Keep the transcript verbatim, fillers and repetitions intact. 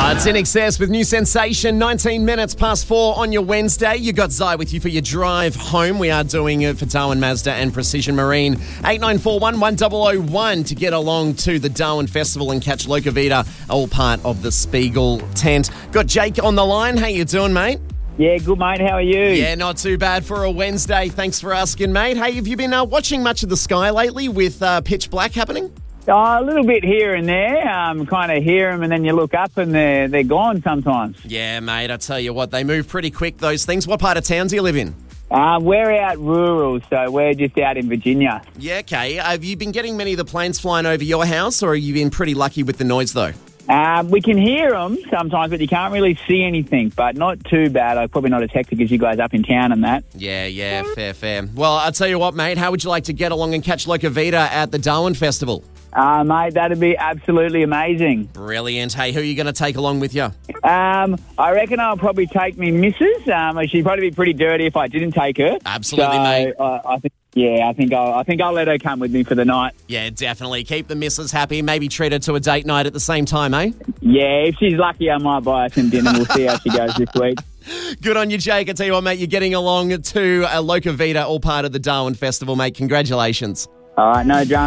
Uh, it's In Excess with New Sensation, nineteen minutes past four on your Wednesday. You got Zai with you for your drive home. We are doing it for Darwin Mazda and Precision Marine. eight nine four one, one zero zero one to get along to the Darwin Festival and catch Locavita, all part of the Spiegel tent. Got Jake on the line. How you doing, mate? Yeah, good, mate. How are you? Yeah, not too bad for a Wednesday. Thanks for asking, mate. Hey, have you been uh, watching much of the sky lately with uh, pitch black happening? Oh, a little bit here and there. Um, kind of hear them and then you look up and they're, they're gone sometimes. Yeah, mate, I tell you what, they move pretty quick, those things. What part of town do you live in? Uh, we're out rural, so we're just out in Virginia. Yeah, okay. Have you been getting many of the planes flying over your house, or have you been pretty lucky with the noise, though? Um, we can hear them sometimes, but you can't really see anything, but not too bad. Uh, probably not as hectic as you guys up in town and that. Yeah, yeah, fair, fair. Well, I'll tell you what, mate, how would you like to get along and catch Locavita at the Darwin Festival? Uh, mate, that'd be absolutely amazing. Brilliant. Hey, who are you going to take along with you? Um, I reckon I'll probably take me missus. Um, she'd probably be pretty dirty if I didn't take her. Absolutely, so, mate. Uh, I think, yeah, I think I'll, I think I'll let her come with me for the night. Yeah, definitely. Keep the missus happy. Maybe treat her to a date night at the same time, eh? Yeah, if she's lucky, I might buy her some dinner. We'll see how she goes this week. Good on you, Jake. I tell you what, mate, you're getting along to a Locavita, all part of the Darwin Festival, mate. Congratulations. All right, no drama.